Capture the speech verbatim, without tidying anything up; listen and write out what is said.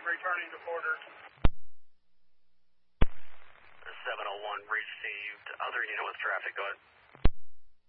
returning to Porter. seven oh one received. Other unit with traffic, go ahead.